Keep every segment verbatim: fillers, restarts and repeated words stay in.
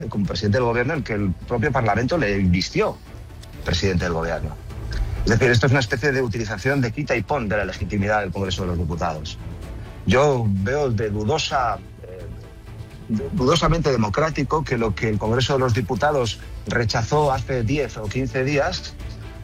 como presidente del gobierno el que el propio Parlamento le invistió presidente del gobierno. Es decir, esto es una especie de utilización de quita y pon de la legitimidad del Congreso de los Diputados. Yo veo de dudosa, eh, de, dudosamente democrático que lo que el Congreso de los Diputados rechazó hace diez o quince días,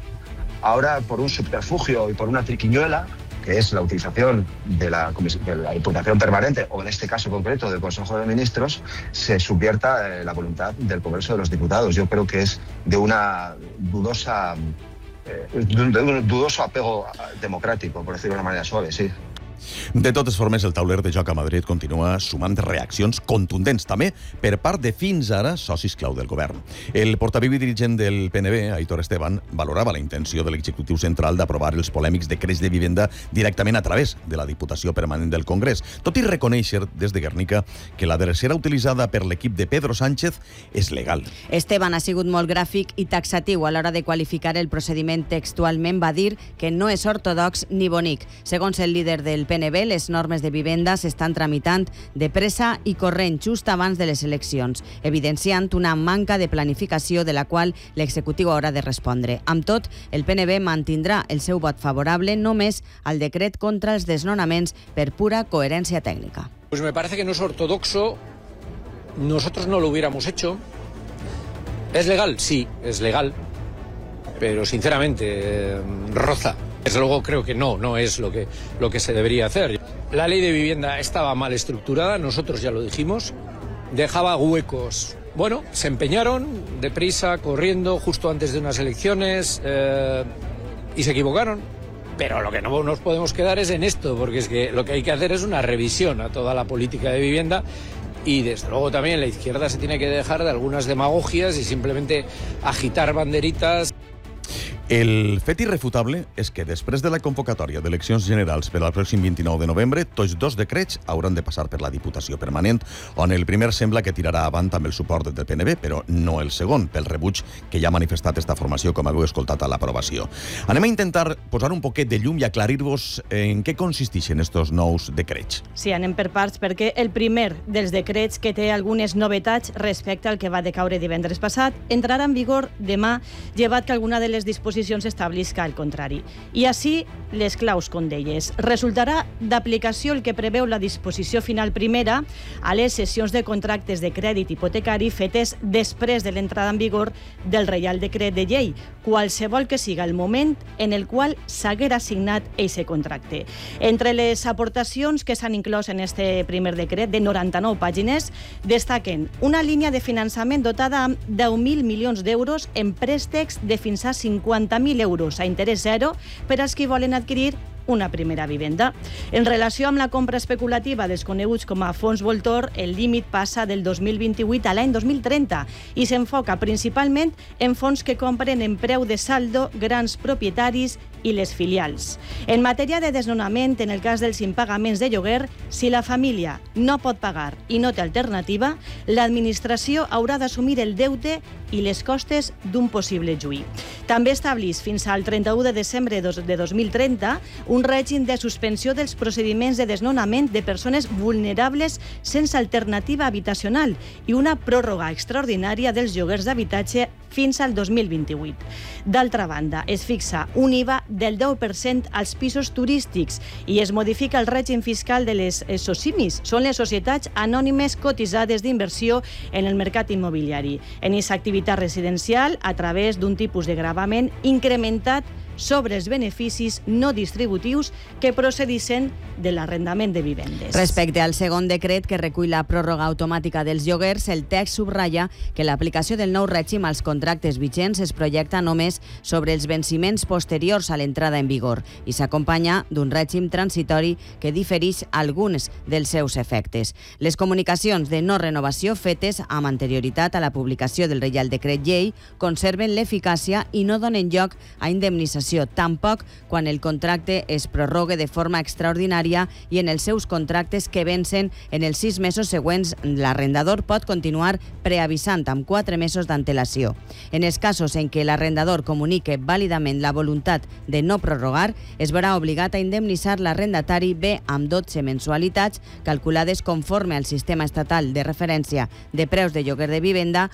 ahora por un subterfugio y por una triquiñuela, que es la utilización de la, de la Diputación Permanente, o en este caso concreto del Consejo de Ministros, se subvierta eh, la voluntad del Congreso de los Diputados. Yo creo que es de una dudosa, eh, de un dudoso apego democrático, por decirlo de una manera suave, sí. De totes formes, el tauler de joc a Madrid continua sumant reaccions contundents, també per part de fins ara socis clau del govern. El portaveu i dirigent del P N B, Aitor Esteban, valorava la intenció de l'executiu central d'aprovar els polèmics decrets de vivenda directament a través de la Diputació Permanent del Congrés, tot i reconèixer des de Guernica que la drecera utilitzada per l'equip de Pedro Sánchez és legal. Esteban ha sigut molt gràfic i taxatiu a l'hora de qualificar el procediment textualment. Va dir que no és ortodox ni bonic. Segons el líder del P N B, les normes de vivenda s'estan tramitant de pressa i corrent just abans de les eleccions, evidenciant una manca de planificació de la qual l'executiu haurà de respondre. Amb tot, el P N B mantindrà el seu vot favorable només al decret contra els desnonaments per pura coherència tècnica. Pues me parece que no es ortodoxo, nosotros no lo hubiéramos hecho. ¿Es legal? Sí, es legal, pero sinceramente eh, roza. Desde luego creo que no, no es lo que, lo que se debería hacer. La ley de vivienda estaba mal estructurada, nosotros ya lo dijimos, dejaba huecos. Bueno, se empeñaron deprisa, corriendo, justo antes de unas elecciones eh, y se equivocaron. Pero lo que no nos podemos quedar es en esto, porque es que lo que hay que hacer es una revisión a toda la política de vivienda. Y desde luego también la izquierda se tiene que dejar de algunas demagogias y simplemente agitar banderitas. El fet irrefutable és que després de la convocatòria d'eleccions generals per al pròxim vint-i-nou de novembre, tots dos decrets hauran de passar per la Diputació Permanent, on el primer sembla que tirarà avant amb el suport del P N B, però no el segon, pel rebuig que ja ha manifestat esta formació, com heu escoltat a l'aprovació. Anem a intentar posar un poquet de llum i aclarir-vos en què consisteixen estos nous decrets. Sí, anem per parts, perquè el primer dels decrets, que té algunes novetats respecte al que va decaure divendres passat, entrarà en vigor demà, llevat que alguna de les disposicions establisca el contrari. I així, les claus, com deies. Resultarà d'aplicació el que preveu la disposició final primera a les sessions de contractes de crèdit hipotecari fetes després de l'entrada en vigor del Reial Decret de Llei, qualsevol que siga el moment en el qual s'haguera signat eixe contracte. Entre les aportacions que s'han inclòs en este primer decret, de noranta-nou pàgines, destaquen una línia de finançament dotada amb deu mil milions d'euros en préstecs de fins a cinquanta mil euros a interès zero per als qui volen adquirir una primera vivenda. En relació amb la compra especulativa dels coneguts com a fons voltor, el límit passa del dos mil vint-i-vuit a l'any dos mil trenta i s'enfoca principalment en fons que compren en preu de saldo grans propietaris i les filials. En matèria de desnonament, en el cas dels impagaments de lloguer, si la família no pot pagar i no té alternativa, l'administració haurà d'assumir el deute i les costes d'un possible juí. També establís fins al trenta-u de desembre de dos mil trenta un règim de suspensió dels procediments de desnonament de persones vulnerables sense alternativa habitacional i una pròrroga extraordinària dels lloguers d'habitatge fins al dos mil vint-i-vuit. D'altra banda, es fixa un I V A del deu per cent als pisos turístics i es modifica el règim fiscal de les SOCIMIs, són les societats anònimes cotitzades d'inversió en el mercat immobiliari, en aquesta activitat residencial a través d'un tipus de gravament incrementat sobre els beneficis no distributius que procedissin de l'arrendament de vivendes. Respecte al segon decret que recull la pròrroga automàtica dels lloguers, el text subratlla que l'aplicació del nou règim als contractes vigents es projecta només sobre els venciments posteriors a l'entrada en vigor i s'acompanya d'un règim transitori que difereix alguns dels seus efectes. Les comunicacions de no renovació fetes amb anterioritat a la publicació del Reial Decret Llei conserven l'eficàcia i no donen lloc a indemnització, tampoc quan el contracte es prorrogue de forma extraordinària i en els seus contractes que vencen en els sis mesos següents l'arrendador pot continuar preavisant amb quatre mesos d'antelació. En els casos en què l'arrendador comunique vàlidament la voluntat de no prorrogar, es veurà obligat a indemnitzar l'arrendatari bé amb dotze mensualitats calculades conforme al sistema estatal de referència de preus de lloguer de vivenda